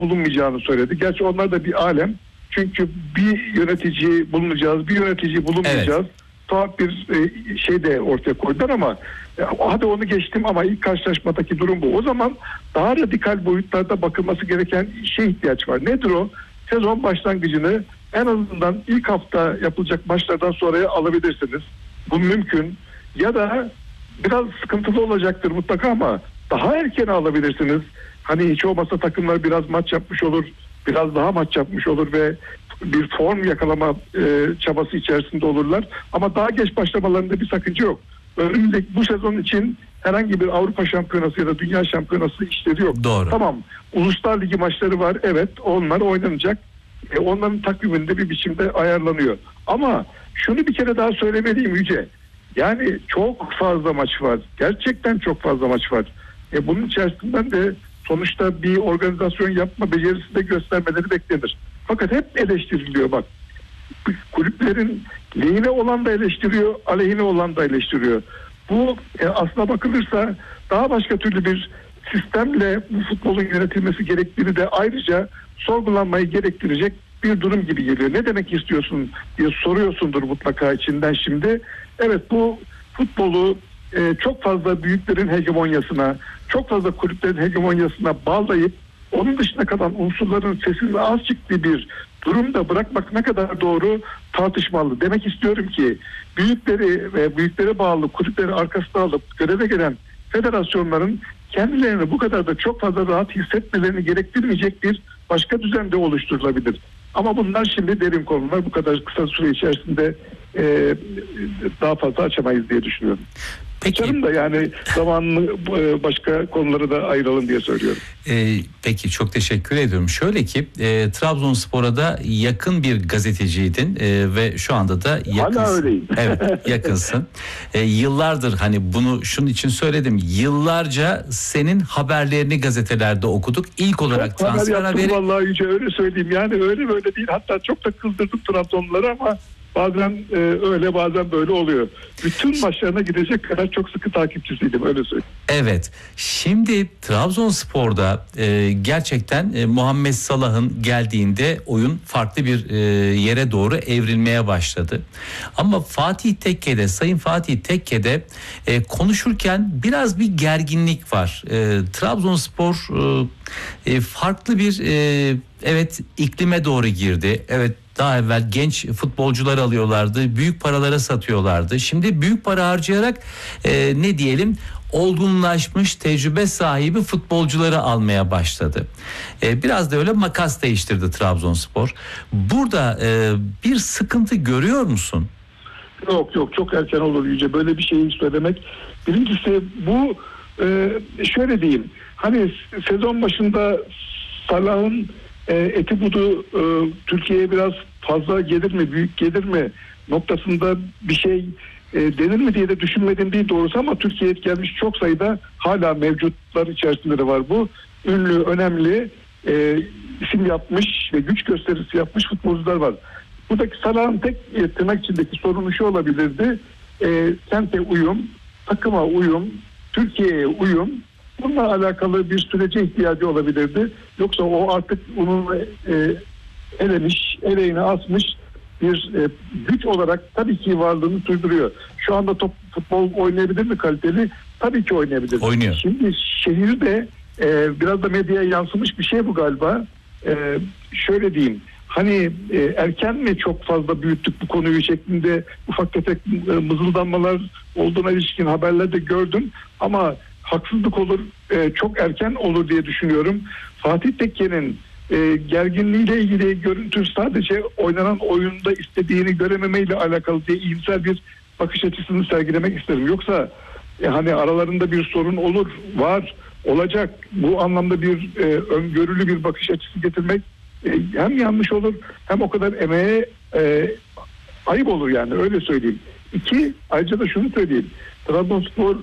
bulunmayacağını söyledi. Gerçi onlar da bir alem. Çünkü bir yönetici bulunacağız, bir yönetici bulunmayacağız. Evet. Tuhaf bir şey de ortaya koydular ama hadi onu geçtim ama ilk karşılaşmadaki durum bu. O zaman daha radikal boyutlarda bakılması gereken ihtiyaç var. Nedir o? Sezon başlangıcını en azından ilk hafta yapılacak maçlardan sonraya alabilirsiniz. Bu mümkün. Ya da biraz sıkıntılı olacaktır mutlaka ama daha erken alabilirsiniz. Hani hiç olmazsa takımlar biraz maç yapmış olur, biraz daha maç yapmış olur ve bir form yakalama çabası içerisinde olurlar. Ama daha geç başlamalarında bir sakınca yok. Önümüzdeki bu sezon için herhangi bir Avrupa Şampiyonası ya da Dünya Şampiyonası işleri yok. Doğru. Tamam, Uluslar Ligi maçları var. Evet, onlar oynanacak. Onların takviminde bir biçimde ayarlanıyor. Ama şunu bir kere daha söylemeliyim Yüce. Yani çok fazla maç var. Gerçekten çok fazla maç var. Bunun içerisinden de sonuçta bir organizasyon yapma becerisi de göstermeleri beklenir. Fakat hep eleştiriliyor bak. Kulüplerin lehine olan da eleştiriyor, aleyhine olan da eleştiriyor. Bu aslına bakılırsa daha başka türlü bir sistemle bu futbolun yönetilmesi gerektiğini de ayrıca sorgulanmayı gerektirecek bir durum gibi geliyor. Ne demek istiyorsun diye soruyorsundur mutlaka içinden şimdi. Evet, bu futbolu çok fazla büyüklerin hegemonyasına, çok fazla kulüplerin hegemonyasına bağlayıp onun dışında kalan unsurların sesinin az çıktığı bir durumda bırakmak ne kadar doğru tartışmalı. Demek istiyorum ki büyükleri ve büyüklere bağlı kulüpleri arkasına alıp göreve gelen federasyonların kendilerini bu kadar da çok fazla rahat hissetmelerini gerektirmeyecek bir başka düzen de oluşturulabilir. Ama bunlar şimdi derin konular, bu kadar kısa süre içerisinde daha fazla açamayız diye düşünüyorum. Peki. Açarım da yani zamanını başka konulara da ayıralım diye söylüyorum. Peki, çok teşekkür ediyorum. Şöyle ki Trabzonspor'a da yakın bir gazeteciydin ve şu anda da yakınsın. Hala öyleyim. Evet, yakınsın. Yıllardır hani bunu şunun için söyledim. Yıllarca senin haberlerini gazetelerde okuduk. İlk olarak çok transfer haberi. Vallahi Yüce, öyle söyleyeyim. Yani öyle böyle değil. Hatta çok da kızdırdım Trabzonluları ama bazen öyle bazen böyle oluyor. Bütün maçlarına gidecek kadar çok sıkı takipçisiydim, öyle söyleyeyim. Evet. Şimdi Trabzonspor'da gerçekten Muhammed Salah'ın geldiğinde oyun farklı bir yere doğru evrilmeye başladı. Ama Sayın Fatih Tekke'de konuşurken biraz bir gerginlik var. Trabzonspor farklı bir iklime doğru girdi. Evet, daha evvel genç futbolcular alıyorlardı, büyük paralara satıyorlardı. Şimdi büyük para harcayarak olgunlaşmış, tecrübe sahibi futbolcuları almaya başladı. Biraz da öyle makas değiştirdi Trabzonspor. Burada bir sıkıntı görüyor musun? Yok, çok erken olur Yüce böyle bir şeyi söylemek. Birincisi bu şöyle diyeyim. Hani sezon başında Salah'ın eti budu Türkiye'ye biraz fazla gelir mi, büyük gelir mi noktasında bir şey denir mi diye de düşünmedim değil doğrusu, ama Türkiye'ye gelmiş çok sayıda hala mevcutlar içerisinde de var bu. Ünlü, önemli isim yapmış ve güç gösterisi yapmış futbolcular var. Buradaki Salah'ın tek tırnak içindeki sorunu şu olabilirdi. Kente uyum, takıma uyum, Türkiye'ye uyum. Bununla alakalı bir sürece ihtiyacı olabilirdi. Yoksa o artık onun eleğine asmış bir güç olarak tabii ki varlığını sürdürüyor. Şu anda futbol oynayabilir mi kaliteli? Tabii ki oynayabilir. Oynuyor. Şimdi şehirde biraz da medyaya yansımış bir şey bu galiba. Şöyle diyeyim. Hani erken mi çok fazla büyüttük bu konuyu şeklinde ufak tefek mızıldanmalar olduğuna ilişkin haberlerde gördüm. Ama haksızlık olur, çok erken olur diye düşünüyorum. Fatih Tekke'nin gerginliğiyle ilgili görüntü sadece oynanan oyunda istediğini görememeyle alakalı diye iyimser bir bakış açısını sergilemek isterim. Yoksa hani aralarında bir sorun olur, var, olacak. Bu anlamda bir öngörülü bir bakış açısı getirmek hem yanlış olur hem o kadar emeğe ayıp olur, yani öyle söyleyeyim. Ayrıca da şunu söyleyeyim. Trabzonspor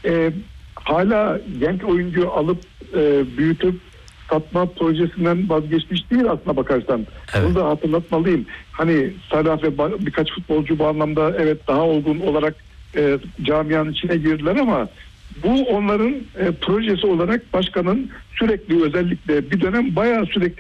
hala genç oyuncu alıp büyütüp satma projesinden vazgeçmiş değil aslına bakarsan. Evet. Bunu da hatırlatmalıyım. Hani Salah ve birkaç futbolcu bu anlamda evet daha olgun olarak camianın içine girdiler ama bu onların projesi olarak başkanın sürekli, özellikle bir dönem bayağı sürekli